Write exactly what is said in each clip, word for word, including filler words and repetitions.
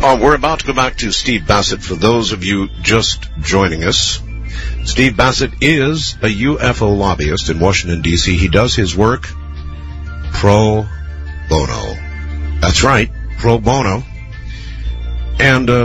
Uh, we're about to go back to Steve Bassett. For those of you just joining us, Steve Bassett is a U F O lobbyist in Washington, D C He does his work pro bono. That's right, pro bono. And uh,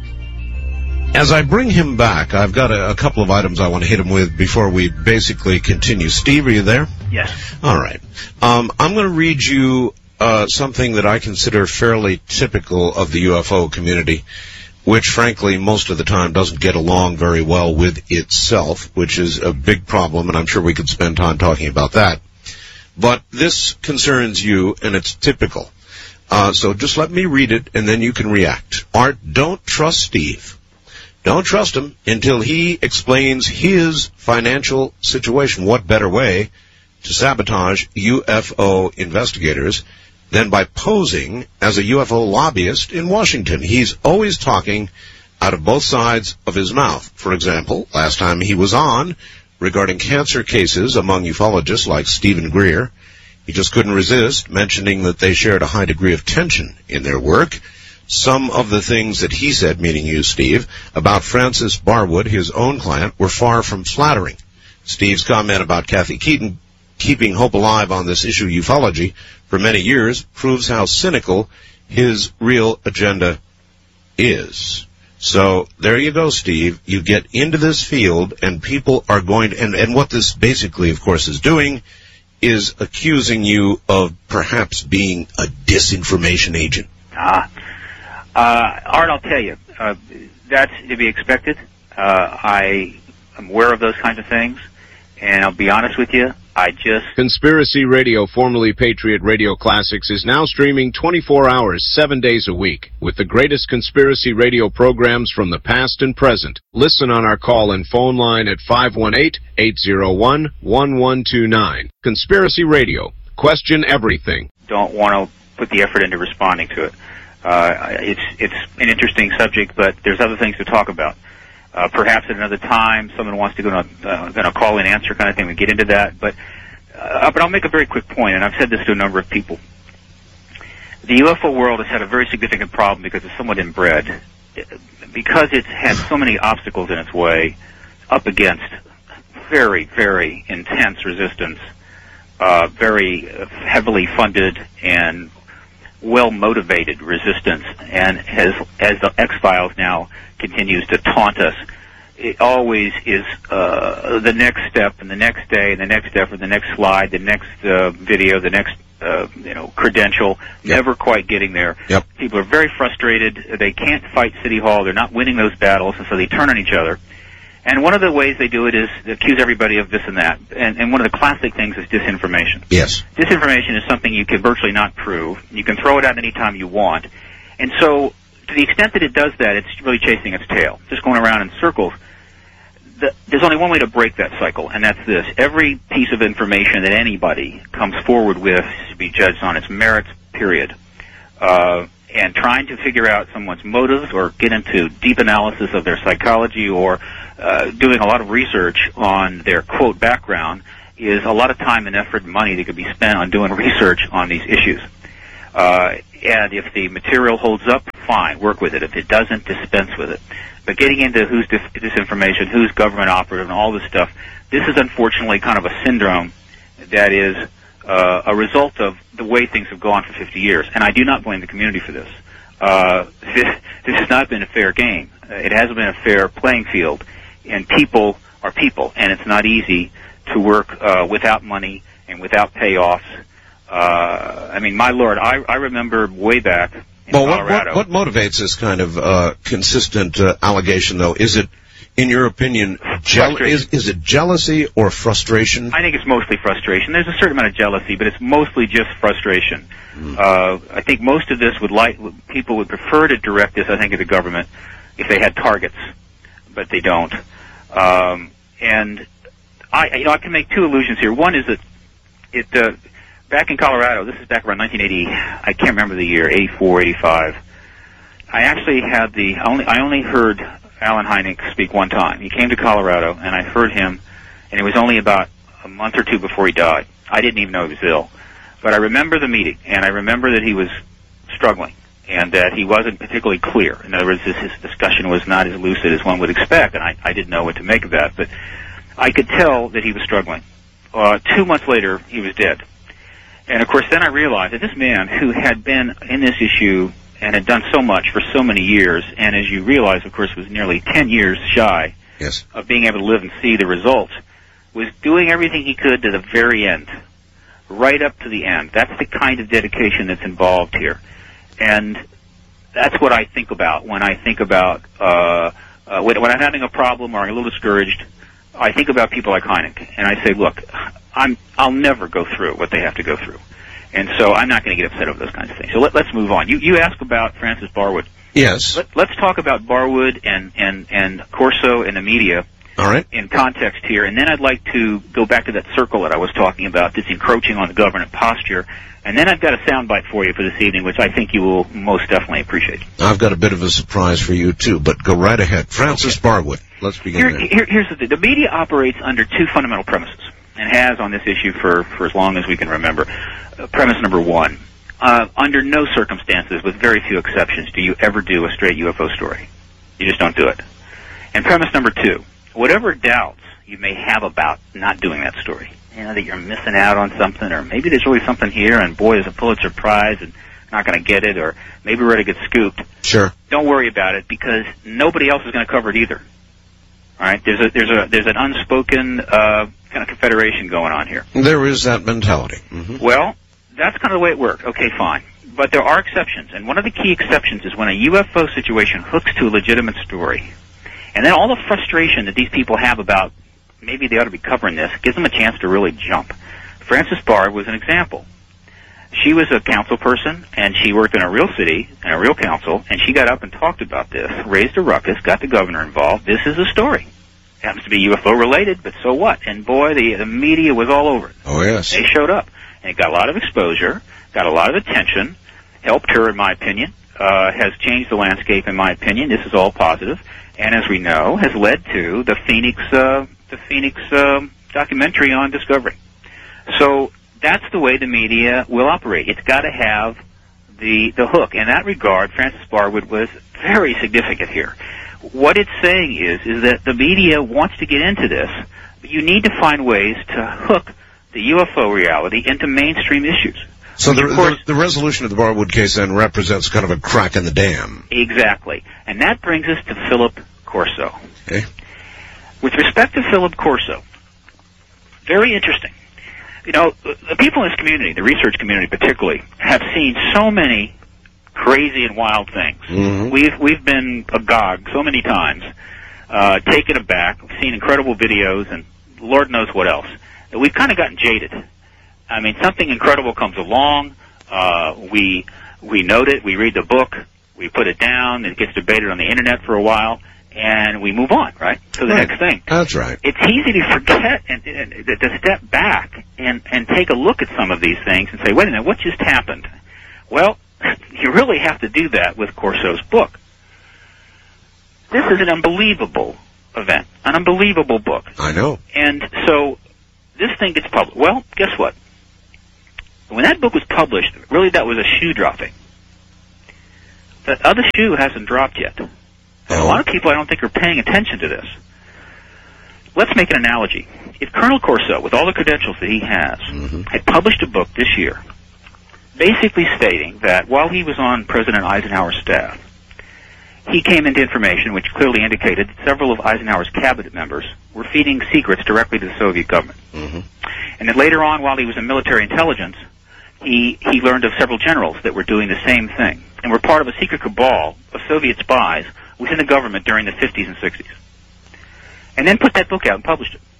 as I bring him back, I've got a, a couple of items I want to hit him with before we basically continue. Steve, are you there? Yes. All right. Um, I'm going to read you Uh, something that I consider fairly typical of the U F O community, which frankly most of the time doesn't get along very well with itself, which is a big problem, and I'm sure we could spend time talking about that. But this concerns you, and it's typical. Uh, so just let me read it, and then you can react. Art, don't trust Steve. Don't trust him until he explains his financial situation. What better way to sabotage U F O investigators than by posing as a U F O lobbyist in Washington? He's always talking out of both sides of his mouth. For example, last time he was on regarding cancer cases among ufologists like Stephen Greer, he just couldn't resist mentioning that they shared a high degree of tension in their work. Some of the things that he said, meaning you, Steve, about Francis Barwood, his own client, were far from flattering. Steve's comment about Kathy Keaton keeping hope alive on this issue, ufology, for many years proves how cynical his real agenda is. So there you go, Steve. You get into this field, and people are going to, and, and what this basically, of course, is doing is accusing you of perhaps being a disinformation agent. Ah. Uh, Art, I'll tell you, uh, that's to be expected. Uh, I am aware of those kinds of things, and I'll be honest with you, I just... Conspiracy Radio, formerly Patriot Radio Classics, is now streaming twenty-four hours, seven days a week, with the greatest conspiracy radio programs from the past and present. Listen on our call and phone line at five one eight, eight zero one, one one two nine. Conspiracy Radio. Question everything. Don't want to put the effort into responding to it. Uh, it's, it's an interesting subject, but there's other things to talk about. Uh, perhaps at another time, someone wants to go on a, uh, on a call and answer kind of thing. We get into that, but uh, but I'll make a very quick point, and I've said this to a number of people. The U F O world has had a very significant problem because it's somewhat inbred, because it's had so many obstacles in its way, up against very, very intense resistance, uh, very heavily funded and well-motivated resistance, and has, as the X-Files now continues to taunt us, it always is uh, the next step, and the next day, and the next step, and the next slide, the next uh, video, the next uh, you know credential, yep. Never quite getting there. Yep. People are very frustrated. They can't fight City Hall. They're not winning those battles, and so they turn on each other. And one of the ways they do it is to accuse everybody of this and that. And, and one of the classic things is disinformation. Yes. Disinformation is something you can virtually not prove. You can throw it out any time you want. And so, to the extent that it does that, it's really chasing its tail, just going around in circles. The, there's only one way to break that cycle, and that's this. Every piece of information that anybody comes forward with should be judged on its merits, period. Uh, and trying to figure out someone's motives or get into deep analysis of their psychology or uh, doing a lot of research on their, quote, background is a lot of time and effort and money that could be spent on doing research on these issues. Uh, and if the material holds up, fine, work with it. If it doesn't, dispense with it. But getting into who's dis- disinformation, who's government operative, and all this stuff, this is unfortunately kind of a syndrome that is uh, a result of the way things have gone for fifty years. And I do not blame the community for this. Uh, this, this has not been a fair game. It hasn't been a fair playing field. And people are people, and it's not easy to work uh, without money and without payoffs. Uh, I mean, my Lord, I, I remember way back in well, Colorado. What, what, what motivates this kind of uh, consistent uh, allegation, though? Is it, in your opinion, je- is, is it jealousy or frustration? I think it's mostly frustration. There's a certain amount of jealousy, but it's mostly just frustration. Mm. Uh, I think most of this would like people would prefer to direct this, I think, at the government if they had targets, but they don't. Um, and I, you know, I can make two allusions here. One is that it. Uh, Back in Colorado, this is back around nineteen eighty, I can't remember the year, eighty-four, eighty-five. I actually had the, only, I only heard Alan Hynek speak one time. He came to Colorado, and I heard him, and it was only about a month or two before he died. I didn't even know he was ill. But I remember the meeting, and I remember that he was struggling. and that he wasn't particularly clear. In other words, his, his discussion was not as lucid as one would expect, and I, I didn't know what to make of that. But I could tell that he was struggling. Uh, two months later, he was dead. And, of course, then I realized that this man who had been in this issue and had done so much for so many years, and as you realize, of course, was nearly ten years shy yes. of being able to live and see the results, was doing everything he could to the very end, right up to the end. That's the kind of dedication that's involved here. And that's what I think about when I think about, uh, uh, when, when I'm having a problem or I'm a little discouraged, I think about people like Hynek, and I say, look, I'm, I'll never go through what they have to go through. And so I'm not going to get upset over those kinds of things. So let, let's move on. You, you asked about Francis Barwood. Yes. Let, let's talk about Barwood and, and, and Corso and the media. All right. In context here, and then I'd like to go back to that circle that I was talking about, this encroaching on the government posture, and then I've got a soundbite for you for this evening, which I think you will most definitely appreciate. I've got a bit of a surprise for you, too, but go right ahead. Francis okay. Barwood, let's begin here, there. Here, here's the thing. The media operates under two fundamental premises, and has on this issue for, for as long as we can remember. Uh, premise number one, uh, under no circumstances, with very few exceptions, do you ever do a straight U F O story. You just don't do it. And premise number two, whatever doubts you may have about not doing that story, you know, that you're missing out on something, or maybe there's really something here, and boy, there's a Pulitzer Prize, and not going to get it, or maybe we're going to get scooped. Sure. Don't worry about it, because nobody else is going to cover it either. All right? There's a there's a there's an unspoken uh, kind of confederation going on here. There is that mentality. Mm-hmm. Well, that's kind of the way it worked. Okay, fine. But there are exceptions, and one of the key exceptions is when a U F O situation hooks to a legitimate story. And then all the frustration that these people have about maybe they ought to be covering this gives them a chance to really jump. Frances Bard was an example. She was a council person, and she worked in a real city and a real council, and she got up and talked about this, raised a ruckus, got the governor involved. This is a story. It happens to be U F O related, but so what? And boy, the, the media was all over it. Oh, yes. They showed up, and it got a lot of exposure, got a lot of attention, helped her, in my opinion, uh, has changed the landscape, in my opinion. This is all positive. And as we know, has led to the Phoenix, uh, the Phoenix um, documentary on Discovery. So that's the way the media will operate. It's got to have the the hook. In that regard, Frances Barwood was very significant here. What it's saying is is that the media wants to get into this, but you need to find ways to hook the U F O reality into mainstream issues. So the, course, the, the resolution of the Barwood case then represents kind of a crack in the dam. Exactly. And that brings us to Philip Corso. Okay. With respect to Philip Corso, very interesting. You know, the people in this community, the research community particularly, have seen so many crazy and wild things. Mm-hmm. We've we've been agog so many times, uh, taken aback. We've seen incredible videos and Lord knows what else. We've kind of gotten jaded. I mean, something incredible comes along, uh, we we note it, we read the book, we put it down, it gets debated on the internet for a while, and we move on, right, to the right. next thing. That's right. It's easy to forget and, and, and to step back and, and take a look at some of these things and say, wait a minute, what just happened? Well, you really have to do that with Corso's book. This is an unbelievable event, an unbelievable book. I know. And so this thing gets published. Well, guess what? When that book was published, really that was a shoe dropping. The other shoe hasn't dropped yet. And oh. a lot of people, I don't think, are paying attention to this. Let's make an analogy. If Colonel Corso, with all the credentials that he has, mm-hmm. had published a book this year, basically stating that while he was on President Eisenhower's staff, he came into information which clearly indicated that several of Eisenhower's cabinet members were feeding secrets directly to the Soviet government. Mm-hmm. And that later on, while he was in military intelligence, he, he learned of several generals that were doing the same thing and were part of a secret cabal of Soviet spies within the government during the fifties and sixties. And then put that book out and published it.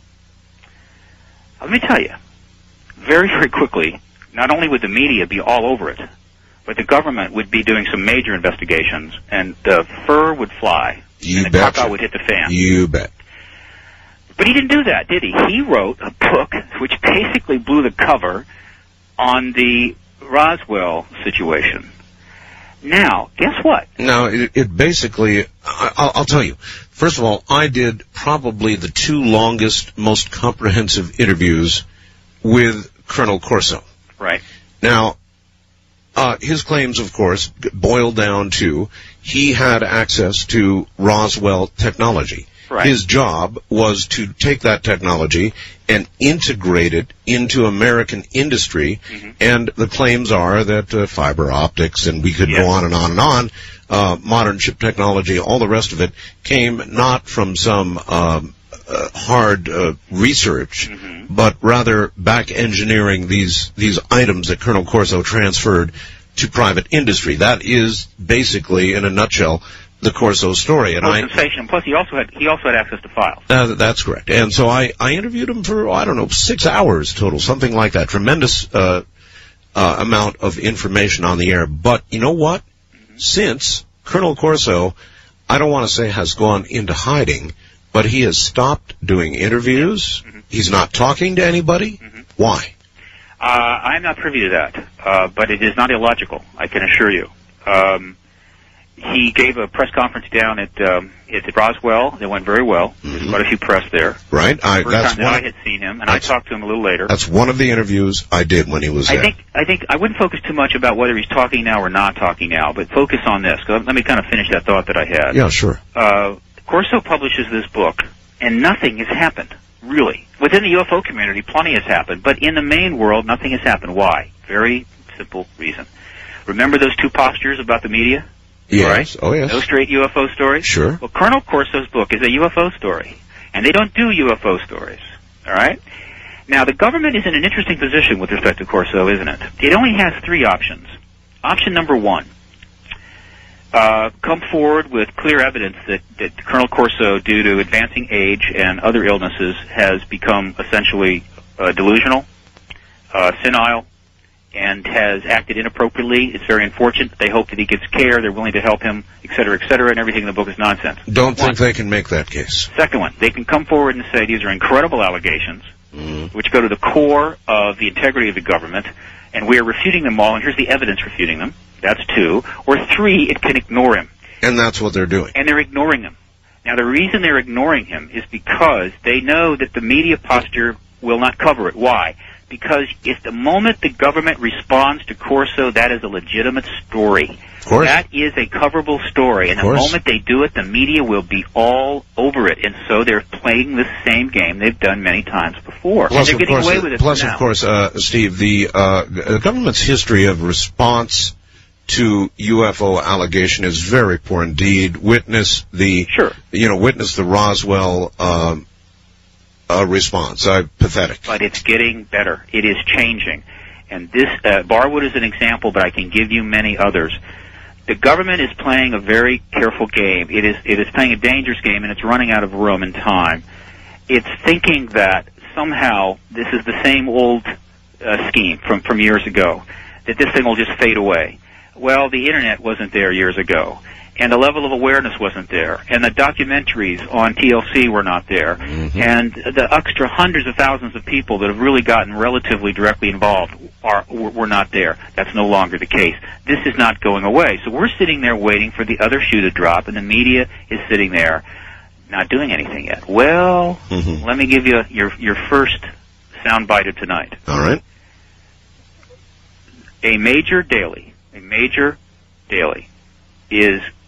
Let me tell you, very, very quickly, not only would the media be all over it, but the government would be doing some major investigations, and the fur would fly, you and the caca would hit the fan. You bet. But he didn't do that, did he? He wrote a book which basically blew the cover on the Roswell situation. Now, guess what? Now, it, it basically, I'll, I'll tell you. First of all, I did probably the two longest, most comprehensive interviews with Colonel Corso. Right. Now, Uh, his claims, of course, boil down to he had access to Roswell technology. Right. His job was to take that technology and integrate it into American industry, mm-hmm. and the claims are that uh, fiber optics, and we could yes. go on and on and on, uh, modern chip technology, all the rest of it, came not from some um, uh, hard uh, research, mm-hmm. but rather back engineering these, these items that Colonel Corso transferred to private industry. That is basically, in a nutshell, the Corso story. And well, I, sensation. Plus, he also had he also had access to files. Uh, that's correct. And so I, I interviewed him for, I don't know, six hours total, something like that. Tremendous uh, uh, amount of information on the air. But you know what? Mm-hmm. Since Colonel Corso, I don't want to say has gone into hiding, but he has stopped doing interviews. Mm-hmm. He's not talking to anybody. Mm-hmm. Why? Uh, I'm not privy to that, uh, but it is not illogical, I can assure you. Um, He gave a press conference down at um, at Roswell. That went very well. Mm-hmm. There's quite a few press there. Right. I, First that's time that I had seen him, and I talked to him a little later. That's one of the interviews I did when he was I there. think I think I wouldn't focus too much about whether he's talking now or not talking now, but focus on this. Let me kind of finish that thought that I had. Yeah, sure. Uh, Corso publishes this book, and nothing has happened, really. Within the U F O community, plenty has happened, but in the main world, nothing has happened. Why? Very simple reason. Remember those two postures about the media? Yes. Right? Oh, yes. No straight U F O stories? Sure. Well, Colonel Corso's book is a U F O story, and they don't do U F O stories, all right? Now, the government is in an interesting position with respect to Corso, isn't it? It only has three options. Option number one, uh, come forward with clear evidence that, that Colonel Corso, due to advancing age and other illnesses, has become essentially uh, delusional, uh, senile, and has acted inappropriately. It's very unfortunate. They hope that he gets care. They're willing to help him, et cetera, et cetera, and everything in the book is nonsense. Don't one. think they can make that case. Second one, they can come forward and say these are incredible allegations, mm. which go to the core of the integrity of the government, and we are refuting them all, and here's the evidence refuting them. That's two. Or three, it can ignore him. And that's what they're doing. And they're ignoring him. Now, the reason they're ignoring him is because they know that the media posture will not cover it. Why? Because if the moment the government responds to Corso, that is a legitimate story. Of course. That is a coverable story. And the moment they do it, the media will be all over it. And so they're playing the same game they've done many times before. Plus, and they're of getting course, away with it plus now. of course, uh, Steve, the, uh, the government's history of response to U F O allegation is very poor indeed. Witness the, sure. you know, witness the Roswell, um, Uh, response. Uh, pathetic. But it's getting better. It is changing. And this, uh, Barwood is an example, but I can give you many others. The government is playing a very careful game. It is, it is playing a dangerous game, and it's running out of room and time. It's thinking that somehow this is the same old uh, scheme from, from years ago, that this thing will just fade away. Well, the Internet wasn't there years ago. And the level of awareness wasn't there. And the documentaries on T L C were not there. Mm-hmm. And the extra hundreds of thousands of people that have really gotten relatively directly involved are were not there. That's no longer the case. This is not going away. So we're sitting there waiting for the other shoe to drop, and the media is sitting there not doing anything yet. Well, mm-hmm. let me give you your, your first soundbite of tonight. All right. A major daily, a major daily is